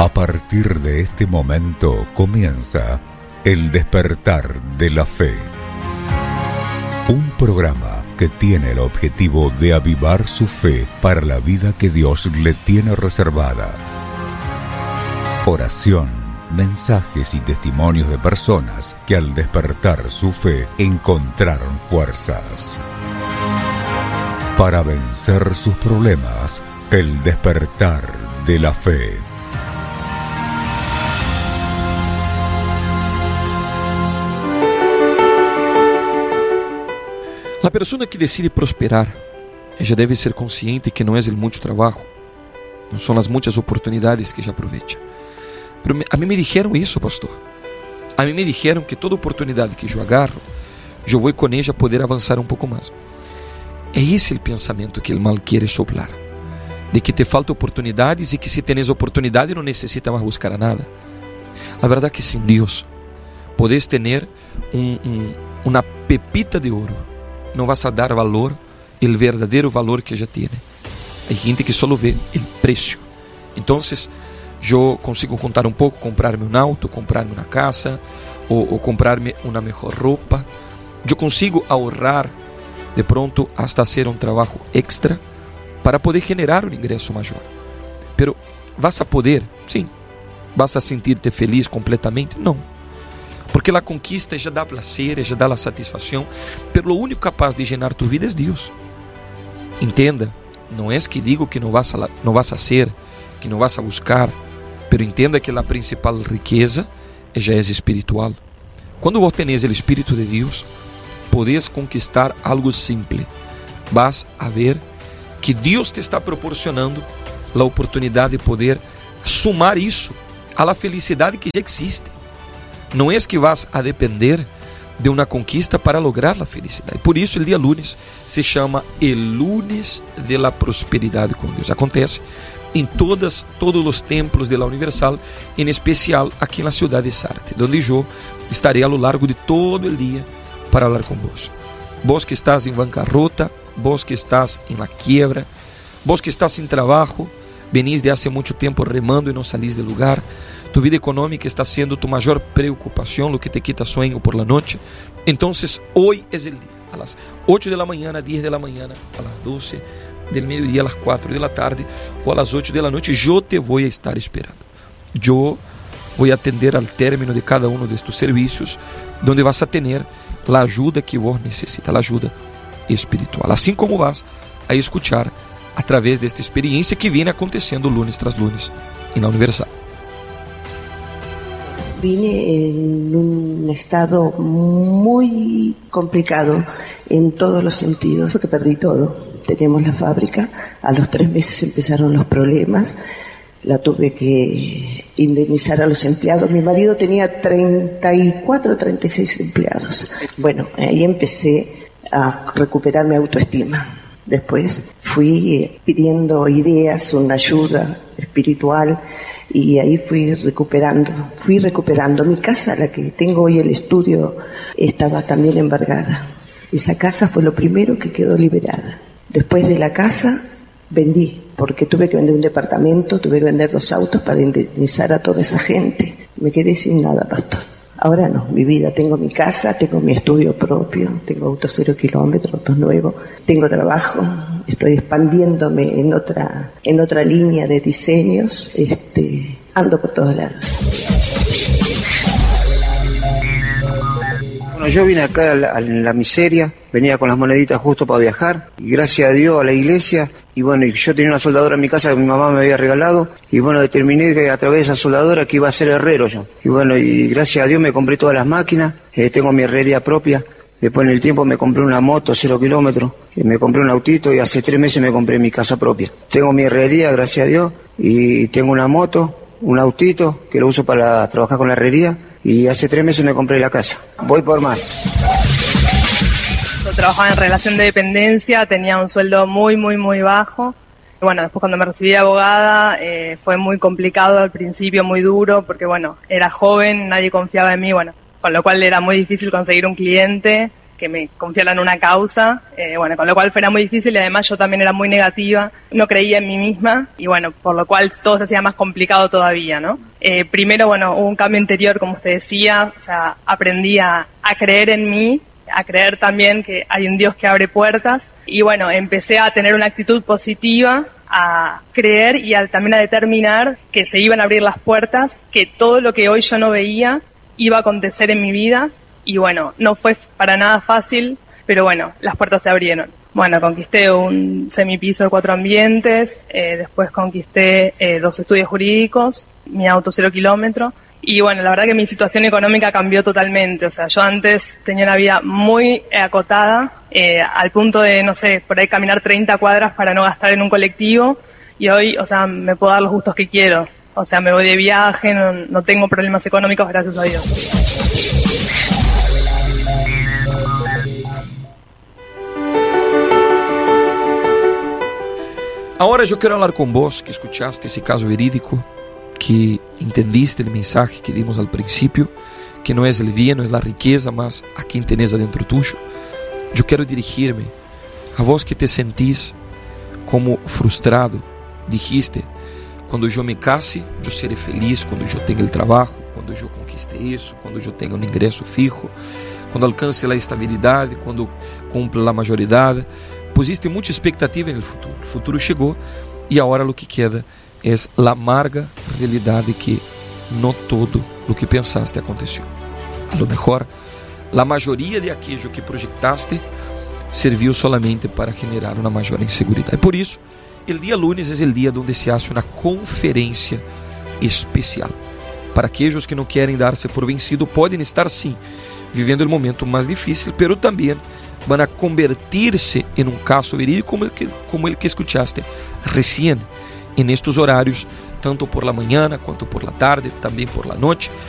A partir de este momento comienza El Despertar de la Fe. Un programa que tiene el objetivo de avivar su fe para la vida que Dios le tiene reservada. Oración, mensajes y testimonios de personas que al despertar su fe encontraron fuerzas. Para vencer sus problemas, El Despertar de la Fe. La persona que decide prosperar, ella debe ser consciente que no es el mucho trabajo, no son las muchas oportunidades que ella aprovecha. Pero a mí me dijeron eso, pastor. A mí me dijeron que toda oportunidad que yo agarro, yo voy con ella a poder avanzar un poco más. É esse o pensamento que o mal quiere soplar, de que te falta oportunidades e que se tienes oportunidade não necessita mais buscar a nada. A verdade é que sem Deus, podes ter uma pepita de ouro, não vas a dar valor, o verdadeiro valor que ella tiene. Há gente que só vê o preço. Então, eu consigo juntar um pouco, comprar-me um auto, comprar-me uma casa, ou comprar-me uma melhor roupa. Eu consigo ahorrar de pronto hasta hacer un trabajo extra para poder generar un ingreso mayor. Pero ¿vas a poder? Sí. ¿Vas a sentirte feliz completamente? No. Porque la conquista ella da placer, ella da la satisfacción, pero lo único capaz de llenar tu vida es Dios. Entenda, no es que digo que no vas a hacer, que no vas a buscar, pero entenda que la principal riqueza ella es espiritual. Cuando vos tenés el Espíritu de Dios, podés conquistar algo simple. Vas a ver que Deus te está proporcionando a oportunidade de poder sumar isso à la felicidade que já existe. Não é que vas a depender de uma conquista para lograr a felicidade. Por isso, o dia lunes se chama El Lunes de la Prosperidade com Deus. Acontece em todos os templos de la Universal, em especial aqui na cidade de Sarte, onde eu estarei a lo largo de todo o dia para hablar con vos. Vos que estás en bancarrota, vos que estás en la quiebra, vos que estás sin trabajo, venís de hace mucho tiempo remando y no salís del lugar, tu vida económica está siendo tu mayor preocupación, lo que te quita sueño por la noche. Entonces, hoy es el día, a las 8 de la mañana, 10 de la mañana, a las 12 del mediodía, a las 4 de la tarde o a las 8 de la noche, yo te voy a estar esperando. Yo voy a atender al término de cada uno de estos servicios, donde vas a tener la ajuda que vos necessita, a ajuda espiritual. Assim como vas a escuchar a través desta experiência que viene acontecendo lunes tras lunes na Universal. Vine en un estado muy complicado en todos los sentidos, porque perdí todo. Teníamos la fábrica, a los 3 meses empezaron los problemas, la tuve que indemnizar a los empleados. Mi marido tenía 34, 36 empleados. Bueno, ahí empecé a recuperar mi autoestima. Después fui pidiendo ideas, una ayuda espiritual, y ahí fui recuperando. Mi casa, la que tengo hoy, el estudio, estaba también embargada. Esa casa fue lo primero que quedó liberada. Después de la casa vendí, porque tuve que vender un departamento, tuve que vender 2 autos para indemnizar a toda esa gente. Me quedé sin nada, pastor. Ahora no, mi vida, tengo mi casa, tengo mi estudio propio, tengo autos 0 kilómetros, autos nuevos, tengo trabajo, estoy expandiéndome en otra línea de diseños, ando por todos lados. Bueno, yo vine acá a la miseria, venía con las moneditas justo para viajar, y gracias a Dios, a la iglesia, y bueno, yo tenía una soldadora en mi casa que mi mamá me había regalado, y bueno, determiné que a través de esa soldadora que iba a ser herrero yo. Y bueno, y gracias a Dios me compré todas las máquinas, tengo mi herrería propia. Después en el tiempo me compré una moto 0 kilómetros, me compré un autito y hace 3 meses me compré mi casa propia. Tengo mi herrería, gracias a Dios, y tengo una moto, un autito que lo uso para trabajar con la herrería, y hace 3 meses me compré la casa. Voy por más. Yo trabajaba en relación de dependencia, tenía un sueldo muy bajo. Bueno, después cuando me recibí de abogada fue muy complicado al principio, muy duro, porque bueno, era joven, nadie confiaba en mí, bueno, con lo cual era muy difícil conseguir un cliente que me confiaran una causa, bueno, con lo cual fuera muy difícil y además yo también era muy negativa, no creía en mí misma y bueno, por lo cual todo se hacía más complicado todavía, ¿no? Primero, bueno, hubo un cambio interior, como usted decía, o sea, aprendí a creer en mí, a creer también que hay un Dios que abre puertas y bueno, empecé a tener una actitud positiva, a creer y también a determinar que se iban a abrir las puertas, que todo lo que hoy yo no veía iba a acontecer en mi vida y bueno, no fue para nada fácil, pero bueno, las puertas se abrieron. Bueno, conquisté un semipiso de 4 ambientes, después conquisté 2 estudios jurídicos, mi auto 0 kilómetros. Y bueno, la verdad que mi situación económica cambió totalmente. O sea, yo antes tenía una vida muy acotada, al punto de, no sé, por ahí caminar 30 cuadras para no gastar en un colectivo. Y hoy, o sea, me puedo dar los gustos que quiero. O sea, me voy de viaje, no tengo problemas económicos, gracias a Dios. Ahora yo quiero hablar con vos, que escuchaste ese caso verídico, que entendiste el mensaje que dimos al principio, que no es el bien, no es la riqueza, mas a quien tenés adentro tuyo. Yo quiero dirigirme a vos que te sentís como frustrado. Dijiste, cuando yo me case, yo seré feliz, cuando yo tenga el trabajo, cuando yo conquiste eso, cuando yo tenga un ingreso fijo, cuando alcance la estabilidad, cuando cumpla la mayoridad. Pusiste mucha expectativa en el futuro llegó y ahora lo que queda es la amarga realidad de que no todo lo que pensaste aconteció. A lo mejor la mayoría de aquello que proyectaste serviu solamente para generar una mayor inseguridad. Y por eso el día lunes es el día donde se hace una conferencia especial. Para aquellos que no quieren darse por vencido, pueden estar sí, viviendo el momento más difícil, pero también van a convertirse en un caso verídico como el que escuchaste recién, en estos horarios, tanto por la mañana, cuanto por la tarde, también por la noche,